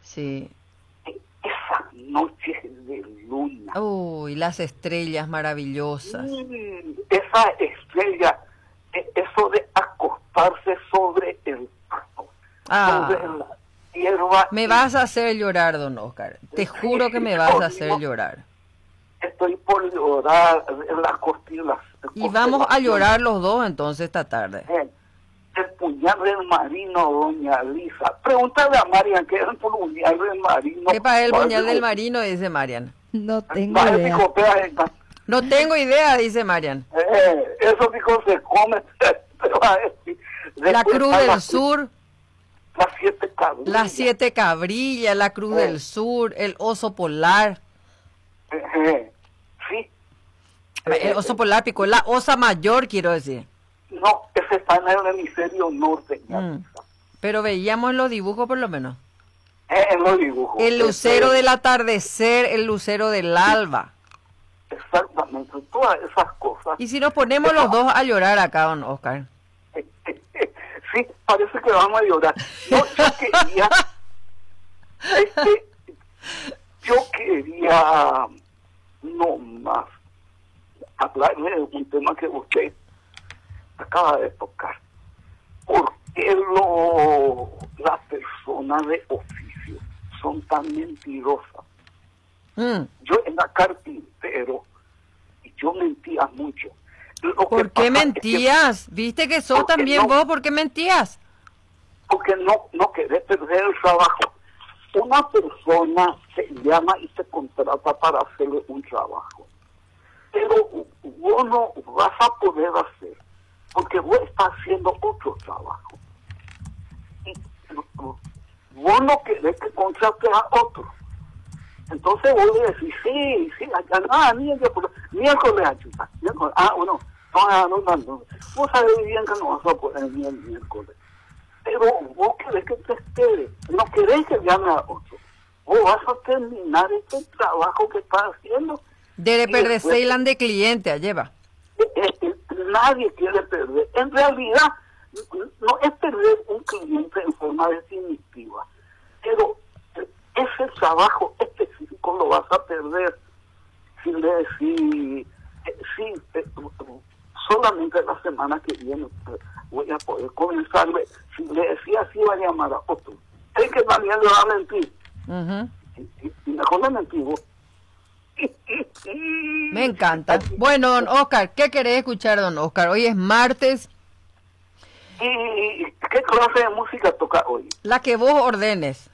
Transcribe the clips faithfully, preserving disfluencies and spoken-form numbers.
Sí. Esas noches de luna. Uy, las estrellas maravillosas. Mm, esa estrella, e- eso de acostarse sobre el pasto, Ah, sobre la hierba. me y- vas a hacer llorar, don Oscar. Te juro que me vas a hacer llorar. Estoy por llorar en las costillas. Y vamos a llorar los dos entonces esta tarde. Eh, el puñal del marino, doña Lisa. Pregúntale a Marian que es el puñal del marino. ¿Qué para el Va a puñal del decir- marino? Dice Marian. No tengo va a decir, idea. "Copea esta". No tengo idea, dice Marian. Eh, eso dijo se come. Pero va a decir, La después Cruz está del la- Sur, Las siete cabrillas. las siete cabrillas, la Cruz Eh. del Sur, el oso polar. Eh, eh, sí. El oso polar picó la osa mayor, quiero decir. No, ese está en el hemisferio norte. ya. Mm. Pero veíamos en los dibujos por lo menos. Eh, en los dibujos. El lucero Este, del atardecer, el lucero del alba. Exactamente, todas esas cosas. Y si nos ponemos los dos a llorar acá, don Oscar. Sí, parece que vamos a llorar. No, yo quería, este, yo quería no más hablarle de un tema que usted acaba de tocar. ¿Por qué lo, las personas de oficio son tan mentirosas? Mm. Yo era carpintero y yo mentía mucho. Lo que ¿Por qué pasa es que- mentías? ¿Viste que sos Porque también no- vos? ¿Por qué mentías? porque no, no querés perder el trabajo. Una persona se llama y se contrata para hacerle un trabajo, pero vos no vas a poder hacer, porque vos estás haciendo otro trabajo. Y vos no querés que contrate a otro. Entonces vos le decís, sí, sí, allá nada, miércoles, miércoles ayuda. Miércoles, ah, bueno, no, no, no, no. Vos sabés bien que no vas a poder venir el miércoles. Pero vos querés que te espere, no querés que llame a otro. Vos vas a terminar este trabajo que estás haciendo. De Y perder después- Ceylan de cliente, lleva. Eh, eh, Nadie quiere perder. En realidad, no es perder un cliente en forma definitiva, pero eh, ese trabajo específico lo vas a perder si le decís, eh, sí, eh, solamente la semana que viene eh, voy a poder comenzarle. Si le decía así, va a llamar a otro. Es que también le va a mentir. Ujú. Y, y- y mejor le mentir vos. Me encanta. Bueno, don Oscar, ¿qué querés escuchar, don Oscar? Hoy es martes, ¿Y qué clase de música toca hoy? la que vos ordenes.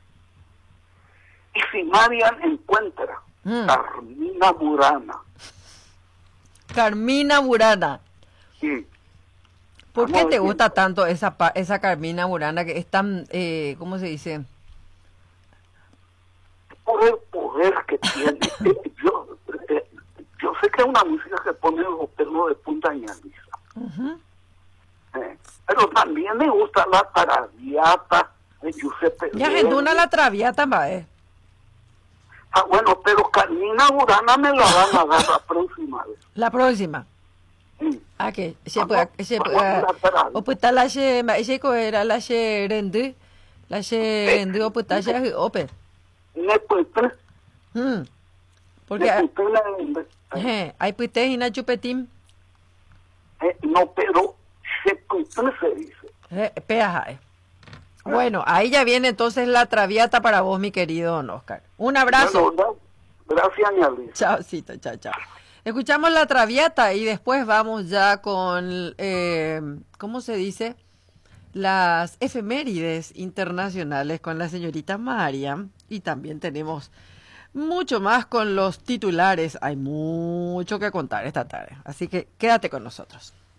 Y si Marian encuentra Mm. Carmina Burana, Carmina Burana. sí, ¿Por qué Vamos a te ver gusta quién- tanto esa pa- esa Carmina Burana que es tan, eh, ¿cómo se dice? por el poder que tiene. Eh, yo, eh, yo sé que es una música que pone los pelos de punta y alisa. Ujú. Eh, pero también me gusta la Traviata de Giuseppe Ya Verdi. en una la traviata, va, eh. Ah, bueno, pero Carmina Burana me la van a dar la próxima vez. La próxima. Sí. Ah, que se Vamos- puede, se vamos puede. a la traviata. O pues está la she, ma she ko era la she rendu, la she rendu o pues está she ope. Me cuesta, Hmm. Porque me ah, cuesta la- eh, hay pues te hina chupetim, eh, no, pero se cuesta se dice. eh, peaja, eh. Bueno, ahí ya viene entonces la traviata para vos, mi querido don Oscar. Un abrazo. Bueno, gracias, mi Alicia. Chao, chao, chao. Escuchamos la traviata y después vamos ya con, eh, ¿cómo se dice? Las efemérides internacionales con la señorita Mariam. Y también tenemos mucho más con los titulares. Hay mucho que contar esta tarde. Así que quédate con nosotros.